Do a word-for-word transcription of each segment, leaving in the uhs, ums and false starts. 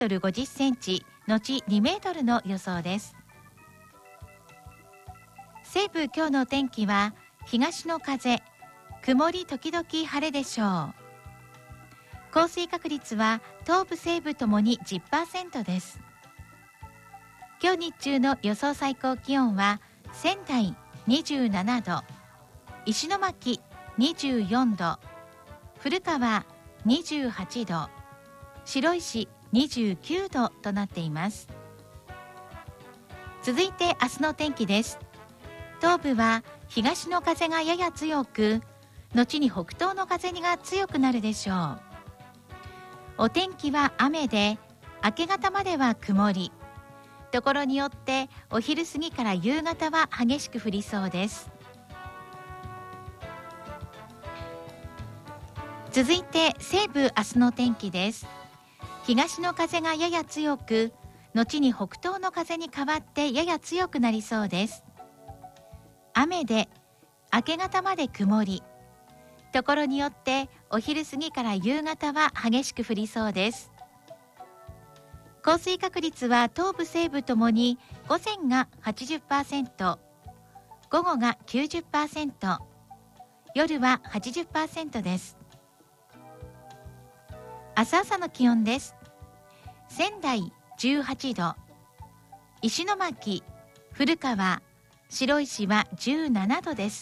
トルごじゅっセンチ、後にメートルの予想です。西部今日の天気は東の風、曇り時々晴れでしょう。降水確率は東部西部ともに じゅっパーセント です。今日日中の予想最高気温は仙台にじゅうななど、石巻にじゅうよんど、古川にじゅうはちど、白石にじゅうきゅうどとなっています。続いて明日の天気です。東部は東の風がやや強く、後に北東の風が強くなるでしょう。お天気は雨で、明け方までは曇り、ところによってお昼過ぎから夕方は激しく降りそうです。続いて西部明日の天気です。東の風がやや強く、後に北東の風に変わってやや強くなりそうです。雨で、明け方まで曇り、ところによってお昼過ぎから夕方は激しく降りそうです。降水確率は東部西部ともに午前が はちじゅっパーセント、午後が きゅうじゅっパーセント、夜は はちじゅっパーセント です。明日朝の気温です。仙台じゅうはちど、石巻、古川、白石はじゅうななどです。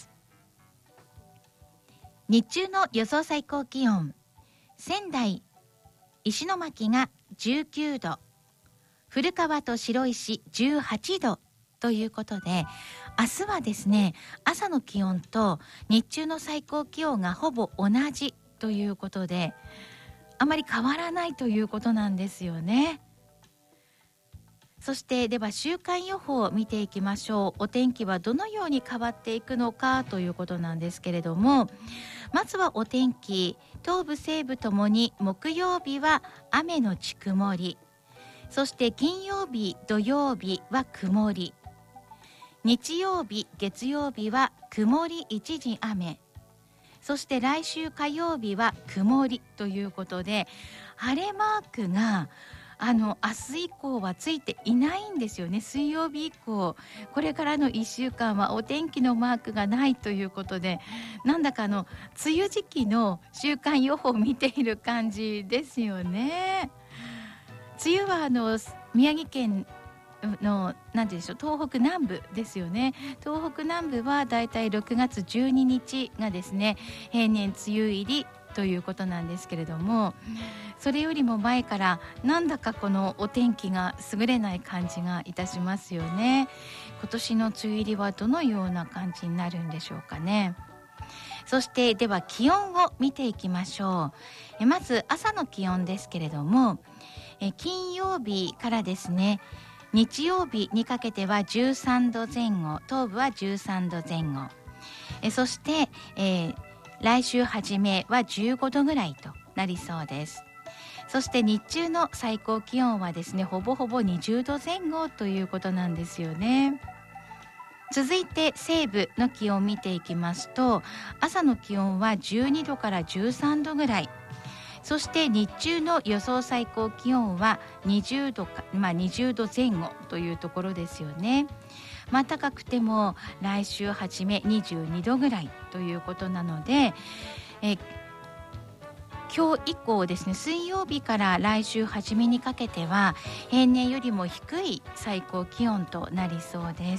日中の予想最高気温、仙台、石巻がじゅうきゅうど、古川と白石じゅうはちどということで、明日はですね、朝の気温と日中の最高気温がほぼ同じということで、あまり変わらないということなんですよね。そしてでは週間予報を見ていきましょう。お天気はどのように変わっていくのかということなんですけれども、まずはお天気、東部西部ともに木曜日は雨のち曇り、そして金曜日土曜日は曇り、日曜日月曜日は曇り一時雨、そして来週火曜日は曇りということで、晴れマークがあの明日以降はついていないんですよね。水曜日以降、これからのいっしゅうかんはお天気のマークがないということで、なんだかあの梅雨時期の週間予報を見ている感じですよね。梅雨はあの宮城県の何て言うんでしょう、東北南部ですよね。東北南部はだいたいろくがつじゅうににちがですね、平年梅雨入りということなんですけれども、それよりも前からなんだかこのお天気が優れない感じがいたしますよね。今年の梅雨入りはどのような感じになるんでしょうかね。そしてでは気温を見ていきましょう。えまず朝の気温ですけれども、え金曜日からですね、日曜日にかけてはじゅうさんどぜん後、東部はじゅうさんどぜん後、えそして、えー、来週初めはじゅうごどぐらいとなりそうです。そして日中の最高気温はですね、ほぼほぼにじゅうどぜん後ということなんですよね。続いて西部の気温を見ていきますと、朝の気温はじゅうにどからじゅうさんどぐらい、そして日中の予想最高気温はにじゅうどか、まあ、にじゅうどぜん後というところですよね。まあ、高くても来週初めにじゅうにどぐらいということなので、え今日以降ですね、水曜日から来週初めにかけては平年よりも低い最高気温となりそうです。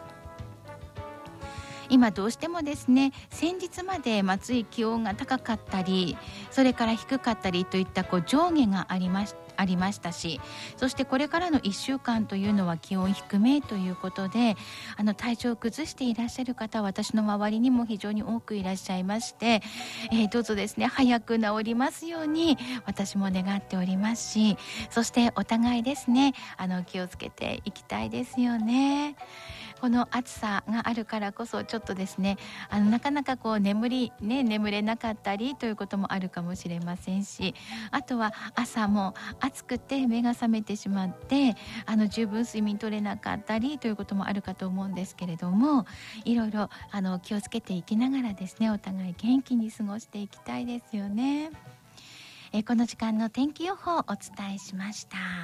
今どうしてもですね、先日まで暑い気温が高かったり、それから低かったりといったこう上下がありましありましたし、そしてこれからのいっしゅうかんというのは気温低めということで、あの体調を崩していらっしゃる方は私の周りにも非常に多くいらっしゃいまして、えー、どうぞですね、早く治りますように私も願っておりますし、そしてお互いですね、あの気をつけていきたいですよね。この暑さがあるからこそちょっとですね、あのなかなかこう眠りね眠れなかったりということもあるかもしれませんし、あとは朝も暑くて目が覚めてしまってあの十分睡眠取れなかったりということもあるかと思うんですけれども、いろいろあの気をつけていきながらですね、お互い元気に過ごしていきたいですよね。 えーこの時間の天気予報をお伝えしました。